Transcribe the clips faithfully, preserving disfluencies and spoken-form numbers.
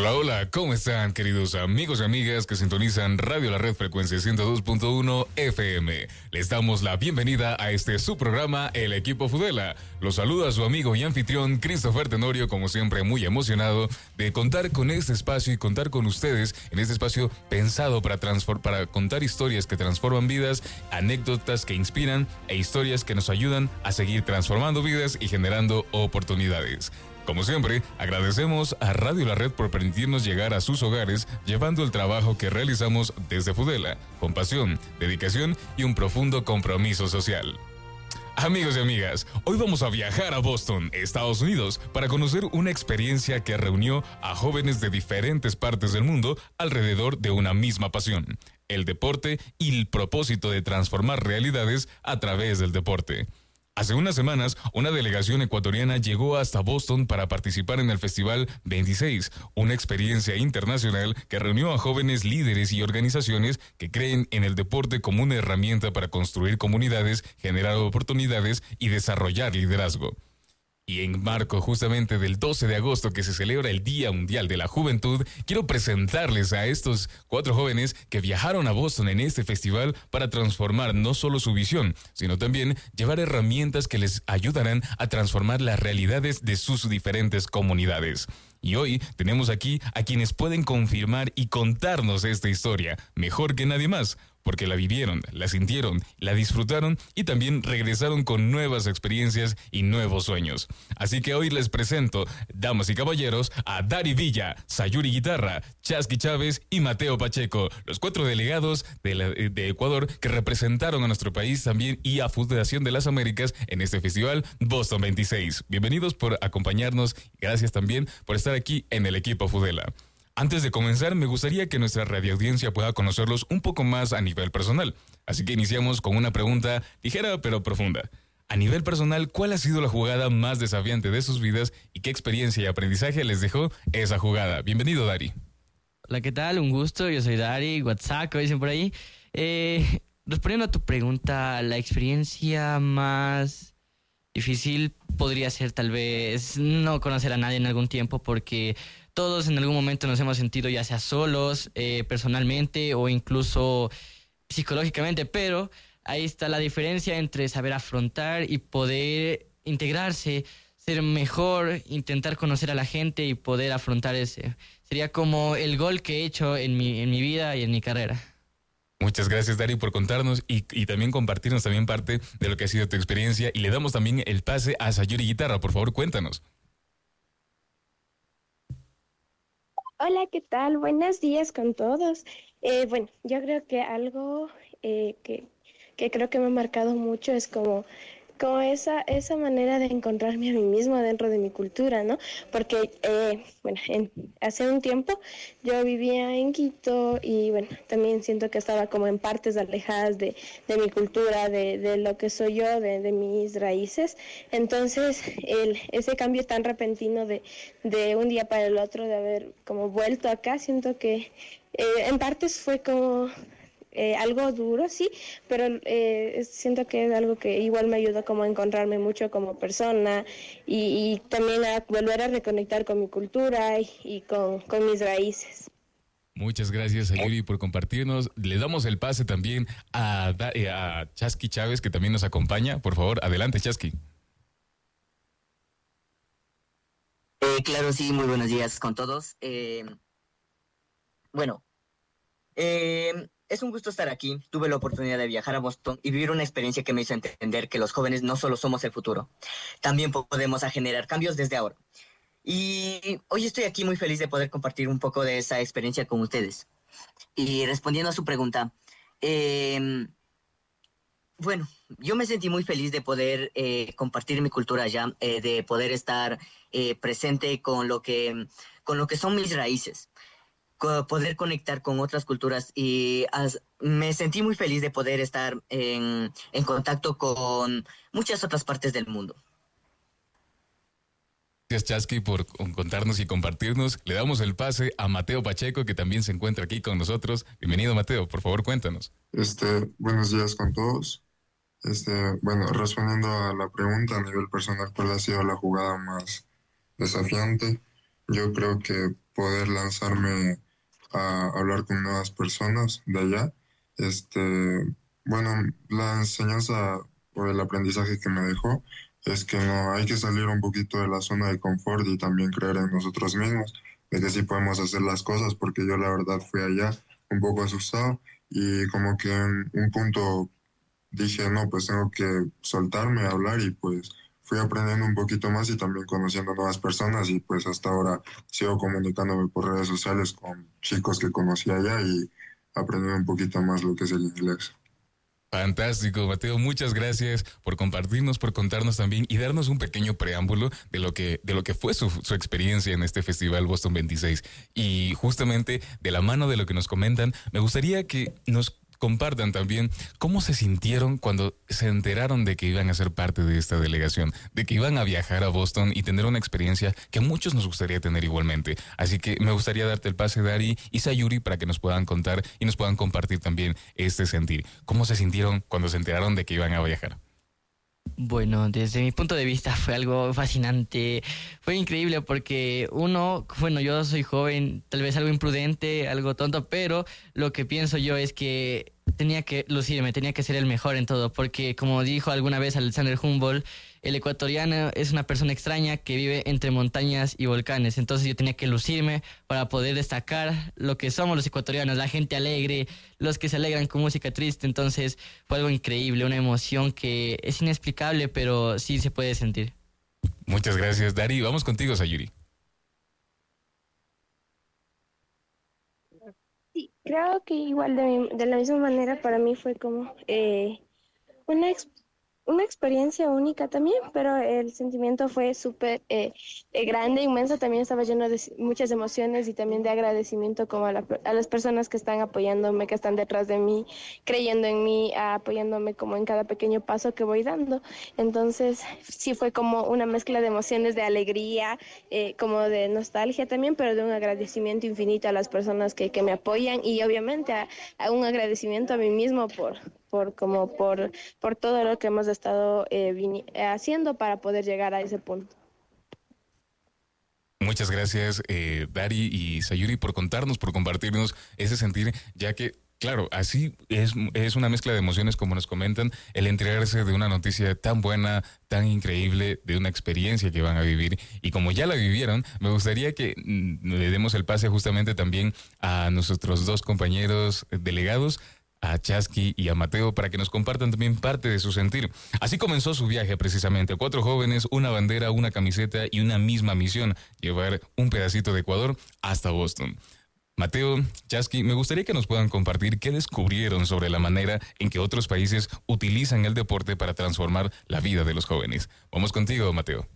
Hola, hola, ¿cómo están, queridos amigos y amigas que sintonizan Radio La Red Frecuencia ciento dos punto uno F M? Les damos la bienvenida a este su programa, El Equipo Fudela. Los saluda su amigo y anfitrión, Christopher Tenorio, como siempre muy emocionado de contar con este espacio y contar con ustedes en este espacio pensado para, transform- para contar historias que transforman vidas, anécdotas que inspiran e historias que nos ayudan a seguir transformando vidas y generando oportunidades. Como siempre, agradecemos a Radio La Red por permitirnos llegar a sus hogares llevando el trabajo que realizamos desde Fudela, con pasión, dedicación y un profundo compromiso social. Amigos y amigas, hoy vamos a viajar a Boston, Estados Unidos, para conocer una experiencia que reunió a jóvenes de diferentes partes del mundo alrededor de una misma pasión, el deporte y el propósito de transformar realidades a través del deporte. Hace unas semanas, una delegación ecuatoriana llegó hasta Boston para participar en el Festival veintiséis, una experiencia internacional que reunió a jóvenes líderes y organizaciones que creen en el deporte como una herramienta para construir comunidades, generar oportunidades y desarrollar liderazgo. Y en marco justamente del doce de agosto, que se celebra el Día Mundial de la Juventud, quiero presentarles a estos cuatro jóvenes que viajaron a Boston en este festival para transformar no solo su visión, sino también llevar herramientas que les ayudarán a transformar las realidades de sus diferentes comunidades. Y hoy tenemos aquí a quienes pueden confirmar y contarnos esta historia mejor que nadie más, porque la vivieron, la sintieron, la disfrutaron y también regresaron con nuevas experiencias y nuevos sueños. Así que hoy les presento, damas y caballeros, a Dari Villa, Sayuri Guitarra, Chasqui Chávez y Mateo Pacheco, los cuatro delegados de, la, de Ecuador que representaron a nuestro país también y a Federación de las Américas en este festival Boston veintiséis. Bienvenidos por acompañarnos y gracias también por estar aquí en el Equipo Fudela. Antes de comenzar, me gustaría que nuestra radioaudiencia pueda conocerlos un poco más a nivel personal. Así que iniciamos con una pregunta ligera pero profunda. A nivel personal, ¿cuál ha sido la jugada más desafiante de sus vidas y qué experiencia y aprendizaje les dejó esa jugada? Bienvenido, Dari. Hola, ¿qué tal? Un gusto, yo soy Dari, WhatsApp, como dicen por ahí. Eh, respondiendo a tu pregunta, la experiencia más difícil podría ser tal vez no conocer a nadie en algún tiempo, porque todos en algún momento nos hemos sentido ya sea solos, eh, personalmente o incluso psicológicamente, pero ahí está la diferencia entre saber afrontar y poder integrarse, ser mejor, intentar conocer a la gente y poder afrontar ese. Sería como el gol que he hecho en mi, en mi vida y en mi carrera. Muchas gracias, Dari, por contarnos y, y también compartirnos también parte de lo que ha sido tu experiencia. Y le damos también el pase a Sayuri Guitarra. Por favor, cuéntanos. Hola, ¿qué tal? Buenos días con todos. Eh, bueno, yo creo que algo eh, que, que creo que me ha marcado mucho es como, como esa, esa manera de encontrarme a mí misma dentro de mi cultura, ¿no? Porque, eh, bueno, en, hace un tiempo yo vivía en Quito y, bueno, también siento que estaba como en partes alejadas de, de mi cultura, de, de lo que soy yo, de, de mis raíces. Entonces, el, ese cambio tan repentino de, de un día para el otro, de haber como vuelto acá, siento que eh, en partes fue como eh, algo duro, sí, pero eh, siento que es algo que igual me ayudó como a encontrarme mucho como persona y, y también a volver a reconectar con mi cultura y, y con, con mis raíces. Muchas gracias, Sayuri, por compartirnos. Le damos el pase también a, a Chasqui Chávez, que también nos acompaña. Por favor, adelante, Chasqui. Eh, claro, sí, muy buenos días con todos. Eh, bueno, eh, es un gusto estar aquí. Tuve la oportunidad de viajar a Boston y vivir una experiencia que me hizo entender que los jóvenes no solo somos el futuro, también podemos a generar cambios desde ahora. Y hoy estoy aquí muy feliz de poder compartir un poco de esa experiencia con ustedes. Y respondiendo a su pregunta, eh, bueno, yo me sentí muy feliz de poder eh, compartir mi cultura allá, eh, de poder estar eh, presente con lo que, con lo que son mis raíces, co- poder conectar con otras culturas y as- me sentí muy feliz de poder estar en, en contacto con muchas otras partes del mundo. Gracias, Chasqui, por contarnos y compartirnos. Le damos el pase a Mateo Pacheco, que también se encuentra aquí con nosotros. Bienvenido, Mateo. Por favor, cuéntanos. Este, buenos días con todos. Este, bueno, respondiendo a la pregunta a nivel personal, ¿cuál ha sido la jugada más desafiante? Yo creo que poder lanzarme a hablar con nuevas personas de allá. Este, bueno, la enseñanza o el aprendizaje que me dejó es que no hay que salir un poquito de la zona de confort y también creer en nosotros mismos, de que sí podemos hacer las cosas, porque yo la verdad fui allá un poco asustado y como que en un punto dije, no, pues tengo que soltarme, hablar y pues fui aprendiendo un poquito más y también conociendo nuevas personas y pues hasta ahora sigo comunicándome por redes sociales con chicos que conocí allá y aprendiendo un poquito más lo que es el inglés. Fantástico, Mateo, muchas gracias por compartirnos, por contarnos también y darnos un pequeño preámbulo de lo que, de lo que fue su, su experiencia en este festival Boston veintiséis. Y justamente de la mano de lo que nos comentan, me gustaría que nos compartan también cómo se sintieron cuando se enteraron de que iban a ser parte de esta delegación, de que iban a viajar a Boston y tener una experiencia que a muchos nos gustaría tener igualmente. Así que me gustaría darte el pase, Dari y Sayuri, para que nos puedan contar y nos puedan compartir también este sentir. ¿Cómo se sintieron cuando se enteraron de que iban a viajar? Bueno, desde mi punto de vista fue algo fascinante, fue increíble porque uno, bueno, yo soy joven, tal vez algo imprudente, algo tonto, pero lo que pienso yo es que tenía que lucirme, tenía que ser el mejor en todo, porque como dijo alguna vez Alexander Humboldt, el ecuatoriano es una persona extraña que vive entre montañas y volcanes, entonces yo tenía que lucirme para poder destacar lo que somos los ecuatorianos, la gente alegre, los que se alegran con música triste, entonces fue algo increíble, una emoción que es inexplicable, pero sí se puede sentir. Muchas gracias, Dari. Vamos contigo, Sayuri. Sí, creo que igual de, mi- de la misma manera para mí fue como eh, una, ex- una experiencia única también, pero el sentimiento fue súper eh, eh, grande, inmenso, también estaba lleno de s- muchas emociones y también de agradecimiento como a, la per- a las personas que están apoyándome, que están detrás de mí, creyendo en mí, apoyándome como en cada pequeño paso que voy dando. Entonces sí fue como una mezcla de emociones, de alegría, eh, como de nostalgia también, pero de un agradecimiento infinito a las personas que, que me apoyan y obviamente a, a un agradecimiento a mí mismo por, por, como por, por todo lo que hemos estado eh, vini- eh, haciendo para poder llegar a ese punto. Muchas gracias, eh, Dari y Sayuri, por contarnos, por compartirnos ese sentir, ya que, claro, así es, es una mezcla de emociones, como nos comentan, el enterarse de una noticia tan buena, tan increíble, de una experiencia que van a vivir. Y como ya la vivieron, me gustaría que mm, le demos el pase justamente también a nuestros dos compañeros delegados, a Chasqui y a Mateo, para que nos compartan también parte de su sentir. Así comenzó su viaje precisamente. Cuatro jóvenes, una bandera, una camiseta y una misma misión: llevar un pedacito de Ecuador hasta Boston. Mateo, Chasqui, me gustaría que nos puedan compartir qué descubrieron sobre la manera en que otros países utilizan el deporte para transformar la vida de los jóvenes. Vamos contigo, Mateo.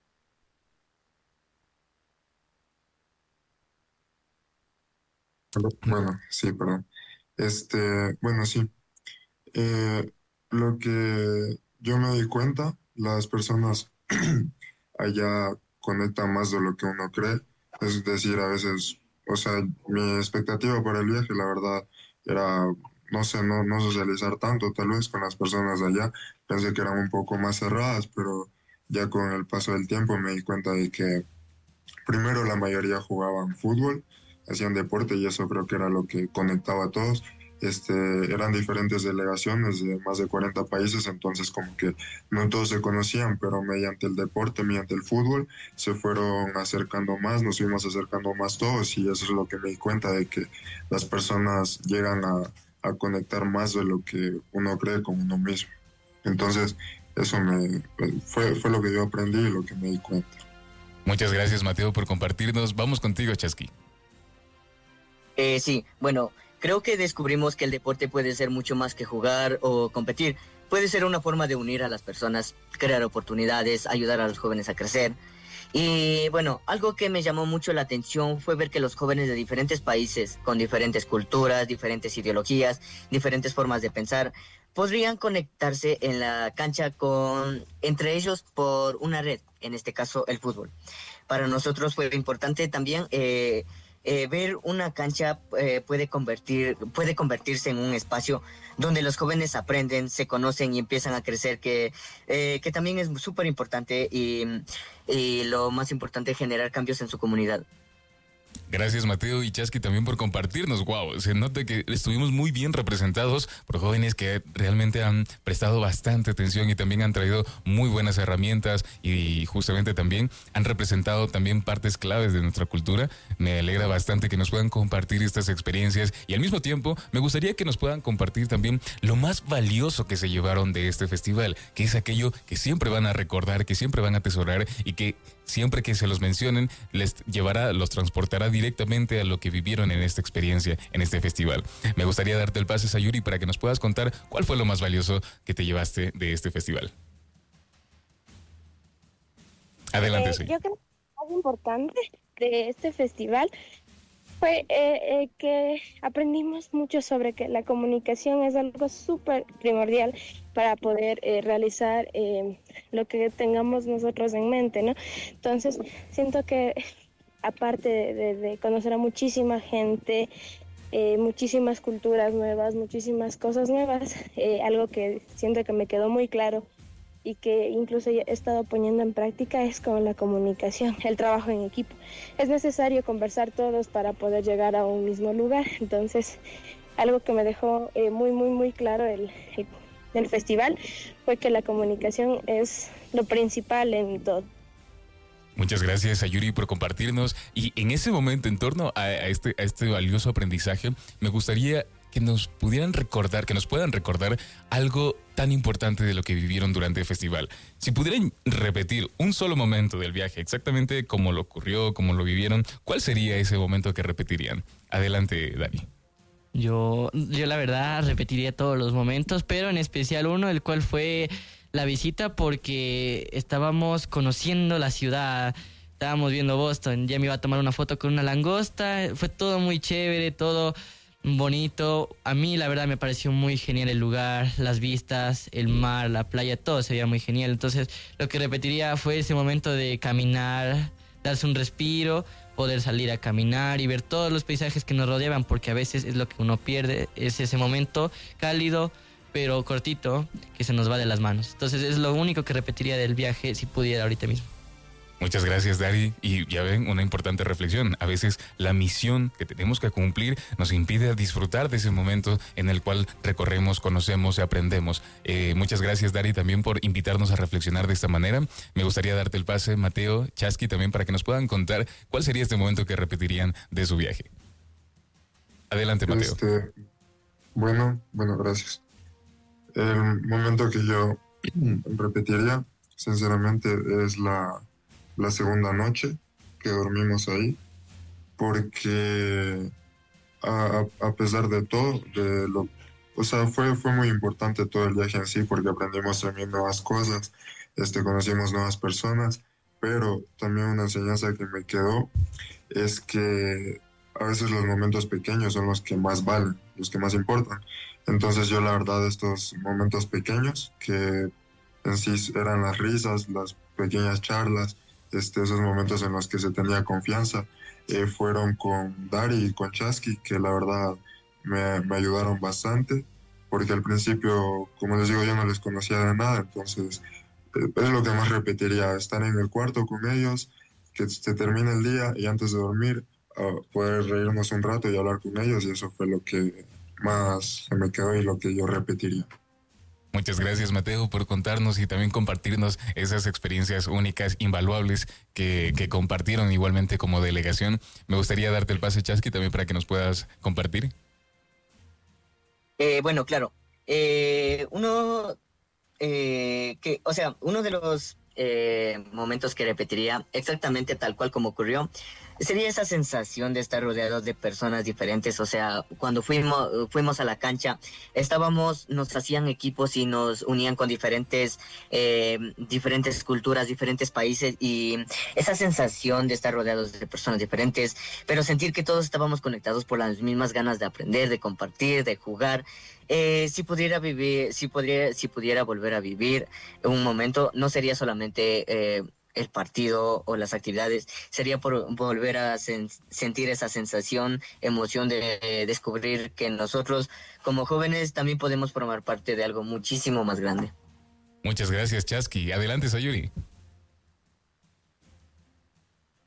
Bueno, sí, perdón. Este, bueno, sí. Eh, lo que yo me di cuenta, las personas allá conectan más de lo que uno cree. Es decir, a veces, o sea, mi expectativa para el viaje, la verdad, era, no sé, no, no socializar tanto, tal vez con las personas de allá. Pensé que eran un poco más cerradas, pero ya con el paso del tiempo me di cuenta de que primero la mayoría jugaban fútbol, hacían deporte y eso creo que era lo que conectaba a todos. Este, eran diferentes delegaciones de más de cuarenta países, entonces como que no todos se conocían, pero mediante el deporte, mediante el fútbol, se fueron acercando más, nos fuimos acercando más todos y eso es lo que me di cuenta de que las personas llegan a, a conectar más de lo que uno cree con uno mismo. Entonces eso me, fue, fue lo que yo aprendí y lo que me di cuenta. Muchas gracias, Mateo, por compartirnos. Vamos contigo, Chasqui. Eh, sí, bueno, creo que descubrimos que el deporte puede ser mucho más que jugar o competir. Puede ser una forma de unir a las personas, crear oportunidades, ayudar a los jóvenes a crecer. Y bueno, algo que me llamó mucho la atención fue ver que los jóvenes de diferentes países, con diferentes culturas, diferentes ideologías, diferentes formas de pensar, podrían conectarse en la cancha con entre ellos por una red, en este caso el fútbol. Para nosotros fue importante también eh, eh, ver una cancha eh, puede convertir puede convertirse en un espacio donde los jóvenes aprenden, se conocen y empiezan a crecer, que eh, que también es súper importante y, y lo más importante, generar cambios en su comunidad. Gracias Mateo y Chasqui también por compartirnos. Wow, se nota que estuvimos muy bien representados por jóvenes que realmente han prestado bastante atención y también han traído muy buenas herramientas y justamente también han representado también partes claves de nuestra cultura. Me alegra bastante que nos puedan compartir estas experiencias y al mismo tiempo me gustaría que nos puedan compartir también lo más valioso que se llevaron de este festival, que es aquello que siempre van a recordar, que siempre van a atesorar y que siempre que se los mencionen les llevará, los transportará directamente a lo que vivieron en esta experiencia, en este festival. Me gustaría darte el pase, Sayuri, para que nos puedas contar cuál fue lo más valioso que te llevaste de este festival. Adelante, Eh, sí. yo creo que lo más importante de este festival fue eh, eh, que aprendimos mucho sobre que la comunicación es algo súper primordial para poder eh, realizar eh, lo que tengamos nosotros en mente, ¿no? Entonces, siento que aparte de, de, de conocer a muchísima gente, eh, muchísimas culturas nuevas, muchísimas cosas nuevas, eh, algo que siento que me quedó muy claro y que incluso he estado poniendo en práctica es con la comunicación, el trabajo en equipo. Es necesario conversar todos para poder llegar a un mismo lugar. Entonces, algo que me dejó eh, muy, muy, muy claro el, el, el festival fue que la comunicación es lo principal en todo. Muchas gracias a Yuri por compartirnos y en ese momento en torno a, a, este, a este valioso aprendizaje me gustaría que nos pudieran recordar, que nos puedan recordar algo tan importante de lo que vivieron durante el festival. Si pudieran repetir un solo momento del viaje, exactamente como lo ocurrió, como lo vivieron, ¿cuál sería ese momento que repetirían? Adelante, Dani. Yo, yo la verdad repetiría todos los momentos, pero en especial uno, el cual fue la visita porque estábamos conociendo la ciudad, estábamos viendo Boston, ya me iba a tomar una foto con una langosta, fue todo muy chévere, todo bonito. A mí la verdad me pareció muy genial el lugar, las vistas, el mar, la playa, todo se veía muy genial. Entonces lo que repetiría fue ese momento de caminar, darse un respiro, poder salir a caminar y ver todos los paisajes que nos rodeaban, porque a veces es lo que uno pierde, es ese momento cálido pero cortito que se nos va de las manos. Entonces es lo único que repetiría del viaje si pudiera ahorita mismo. Muchas gracias, Dari. Y ya ven, una importante reflexión. A veces la misión que tenemos que cumplir nos impide disfrutar de ese momento en el cual recorremos, conocemos y aprendemos. Eh, muchas gracias, Dari, también por invitarnos a reflexionar de esta manera. Me gustaría darte el pase, Mateo, Chasqui, también para que nos puedan contar cuál sería este momento que repetirían de su viaje. Adelante, Mateo. Este, bueno, bueno, gracias. El momento que yo repetiría, sinceramente, es la... la segunda noche que dormimos ahí, porque a, a pesar de todo, de lo, o sea, fue, fue muy importante todo el viaje en sí, porque aprendimos también nuevas cosas, este, conocimos nuevas personas, pero también una enseñanza que me quedó es que a veces los momentos pequeños son los que más valen, los que más importan. Entonces yo la verdad estos momentos pequeños, que en sí eran las risas, las pequeñas charlas, Este, esos momentos en los que se tenía confianza, eh, fueron con Dari y con Chasqui, que la verdad me, me ayudaron bastante, porque al principio, como les digo, yo no les conocía de nada, entonces eh, es lo que más repetiría, estar en el cuarto con ellos, que se termine el día y antes de dormir uh, poder reírnos un rato y hablar con ellos, y eso fue lo que más se me quedó y lo que yo repetiría. Muchas gracias, Mateo, por contarnos y también compartirnos esas experiencias únicas, invaluables que, que compartieron igualmente como delegación. Me gustaría darte el pase, Chasqui, también para que nos puedas compartir. Eh, bueno, claro. Eh, uno, eh, que, o sea, uno de los eh, momentos que repetiría exactamente tal cual como ocurrió sería esa sensación de estar rodeados de personas diferentes. O sea, cuando fuimos, fuimos a la cancha, estábamos, nos hacían equipos y nos unían con diferentes, eh, diferentes culturas, diferentes países, y esa sensación de estar rodeados de personas diferentes, pero sentir que todos estábamos conectados por las mismas ganas de aprender, de compartir, de jugar. Eh, si pudiera vivir, si pudiera, si pudiera volver a vivir un momento, no sería solamente eh, el partido o las actividades, sería por volver a sen- sentir esa sensación, emoción de eh, descubrir que nosotros como jóvenes también podemos formar parte de algo muchísimo más grande. Muchas gracias, Chasqui. Adelante, Sayuri.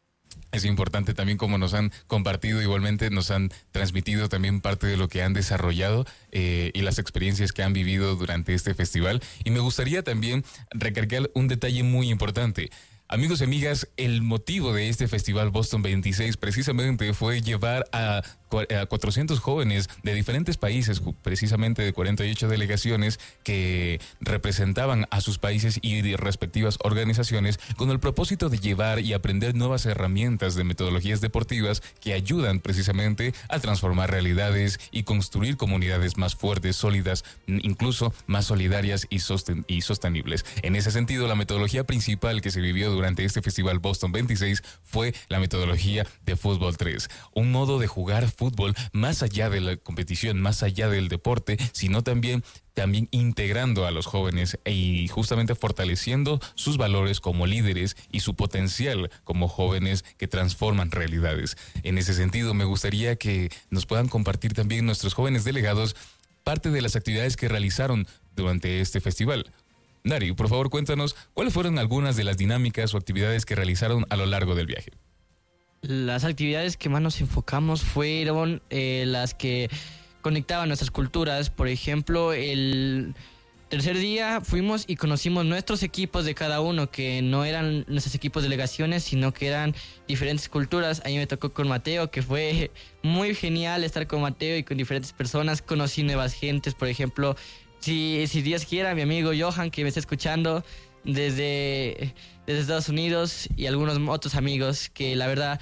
Es importante también como nos han compartido, igualmente nos han transmitido también parte de lo que han desarrollado eh, y las experiencias que han vivido durante este festival. Y me gustaría también recargar un detalle muy importante. Amigos y amigas, el motivo de este festival Boston veintiséis precisamente fue llevar a, a cuatrocientos jóvenes de diferentes países, precisamente de cuarenta y ocho delegaciones que representaban a sus países y de respectivas organizaciones, con el propósito de llevar y aprender nuevas herramientas de metodologías deportivas que ayudan precisamente a transformar realidades y construir comunidades más fuertes, sólidas, incluso más solidarias y, sosten y sostenibles. En ese sentido, la metodología principal que se vivió durante este festival Boston veintiséis fue la metodología de Fútbol tres, un modo de jugar fútbol más allá de la competición, más allá del deporte, sino también también integrando a los jóvenes y justamente fortaleciendo sus valores como líderes y su potencial como jóvenes que transforman realidades. En ese sentido, me gustaría que nos puedan compartir también nuestros jóvenes delegados parte de las actividades que realizaron durante este festival. Dari, por favor, cuéntanos cuáles fueron algunas de las dinámicas o actividades que realizaron a lo largo del viaje. Las actividades que más nos enfocamos fueron eh, las que conectaban nuestras culturas. Por ejemplo, el tercer día fuimos y conocimos nuestros equipos de cada uno, que no eran nuestros equipos delegaciones, sino que eran diferentes culturas. A mí me tocó con Mateo, que fue muy genial estar con Mateo y con diferentes personas. Conocí nuevas gentes, por ejemplo, Si, si Dios quiera, mi amigo Johan, que me está escuchando desde, desde Estados Unidos, y algunos otros amigos que la verdad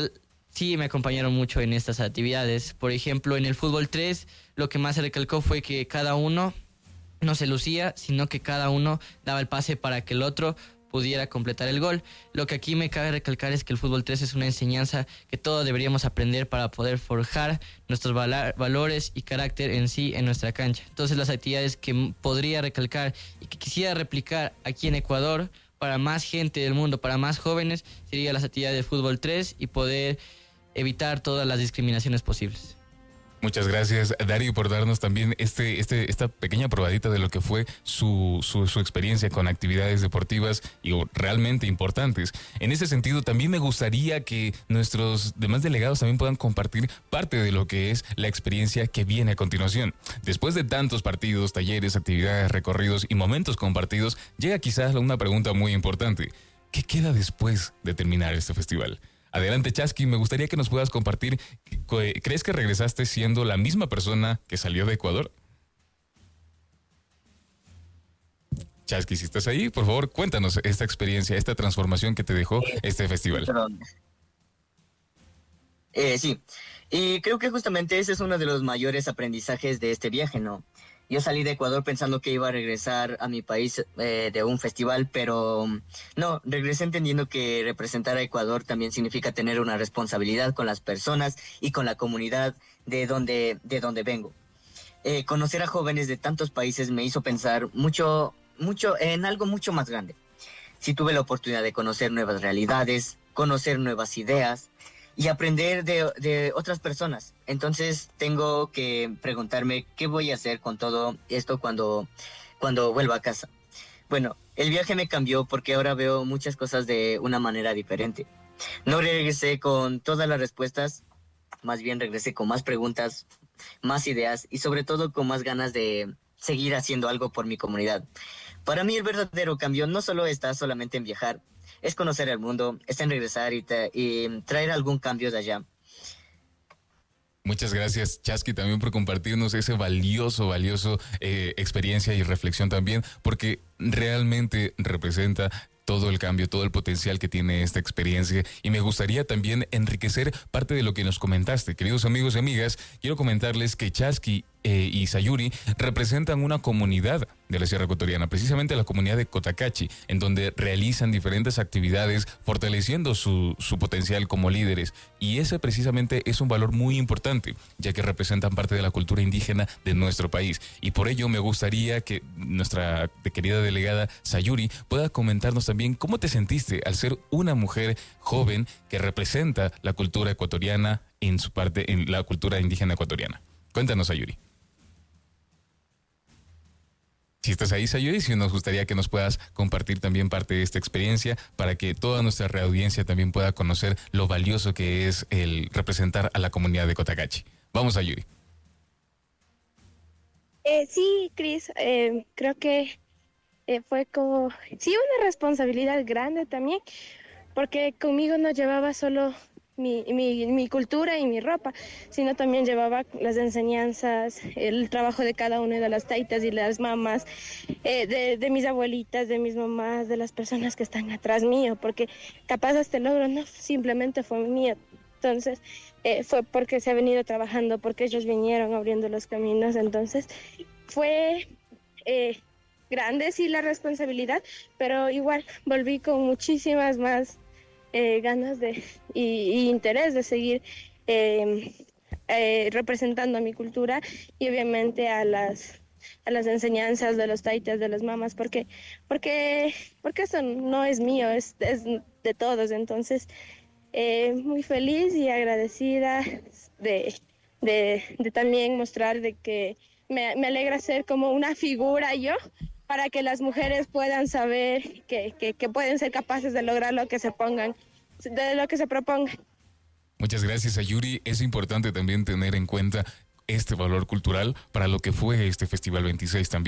sí me acompañaron mucho en estas actividades. Por ejemplo, en el Fútbol tres, lo que más se recalcó fue que cada uno no se lucía, sino que cada uno daba el pase para que el otro pudiera completar el gol. Lo que aquí me cabe recalcar es que el Fútbol tres es una enseñanza que todos deberíamos aprender para poder forjar nuestros val- valores y carácter en sí en nuestra cancha. Entonces, las actividades que podría recalcar y que quisiera replicar aquí en Ecuador para más gente del mundo, para más jóvenes, serían las actividades de Fútbol tres y poder evitar todas las discriminaciones posibles. Muchas gracias, Dari, por darnos también este, este, esta pequeña probadita de lo que fue su, su, su experiencia con actividades deportivas y realmente importantes. En ese sentido, también me gustaría que nuestros demás delegados también puedan compartir parte de lo que es la experiencia que viene a continuación. Después de tantos partidos, talleres, actividades, recorridos y momentos compartidos, llega quizás una pregunta muy importante. ¿Qué queda después de terminar este festival? Adelante, Chasqui, me gustaría que nos puedas compartir. ¿Crees que regresaste siendo la misma persona que salió de Ecuador? Chasqui, si estás ahí, por favor, cuéntanos esta experiencia, esta transformación que te dejó este festival. Perdón. Eh, sí, y creo que justamente ese es uno de los mayores aprendizajes de este viaje, ¿no? Yo salí de Ecuador pensando que iba a regresar a mi país eh, de un festival, pero no, regresé entendiendo que representar a Ecuador también significa tener una responsabilidad con las personas y con la comunidad de donde, de donde vengo. Eh, conocer a jóvenes de tantos países me hizo pensar mucho, mucho en algo mucho más grande. Sí tuve la oportunidad de conocer nuevas realidades, conocer nuevas ideas y aprender de, de otras personas. Entonces tengo que preguntarme qué voy a hacer con todo esto cuando, cuando vuelva a casa. Bueno, el viaje me cambió porque ahora veo muchas cosas de una manera diferente. No regresé con todas las respuestas, más bien regresé con más preguntas, más ideas y sobre todo con más ganas de seguir haciendo algo por mi comunidad. Para mí el verdadero cambio no solo está solamente en viajar, es conocer el mundo, es en regresar y, tra- y traer algún cambio de allá. Muchas gracias, Chasqui, también por compartirnos ese valioso, valioso eh, experiencia y reflexión también, porque realmente representa todo el cambio, todo el potencial que tiene esta experiencia. Y me gustaría también enriquecer parte de lo que nos comentaste. Queridos amigos y amigas, quiero comentarles que Chasqui eh, y Sayuri representan una comunidad de la Sierra Ecuatoriana, precisamente la comunidad de Cotacachi, en donde realizan diferentes actividades fortaleciendo su, su potencial como líderes. Y ese precisamente es un valor muy importante, ya que representan parte de la cultura indígena de nuestro país. Y por ello me gustaría que nuestra querida delegada Sayuri pueda comentarnos también cómo te sentiste al ser una mujer joven que representa la cultura ecuatoriana en su parte, en la cultura indígena ecuatoriana. Cuéntanos, Sayuri. Si estás ahí, Sayuri, si nos gustaría que nos puedas compartir también parte de esta experiencia para que toda nuestra reaudiencia también pueda conocer lo valioso que es el representar a la comunidad de Cotacachi. Vamos, Sayuri. Eh, sí, Cris, eh, creo que eh, fue como, sí, una responsabilidad grande también, porque conmigo no llevaba solo mi, mi, mi cultura y mi ropa, sino también llevaba las enseñanzas, el trabajo de cada una de las taitas y las mamás, eh, de, de mis abuelitas, de mis mamás, de las personas que están atrás mío, porque capaz este logro no simplemente fue mío. Entonces, eh, fue porque se ha venido trabajando, porque ellos vinieron abriendo los caminos. Entonces, fue eh, grande, sí, la responsabilidad, pero igual volví con muchísimas más eh, ganas de y, y interés de seguir eh, eh, representando a mi cultura y obviamente a las a las enseñanzas de los taitas, de las mamás, porque porque porque eso no es mío, es, es de todos. Entonces, Eh, muy feliz y agradecida de, de, de también mostrar de que me, me alegra ser como una figura yo, para que las mujeres puedan saber que, que, que pueden ser capaces de lograr lo que se pongan, de lo que se propongan. Muchas gracias, Sayuri. Es importante también tener en cuenta este valor cultural para lo que fue este Festival veintiséis también.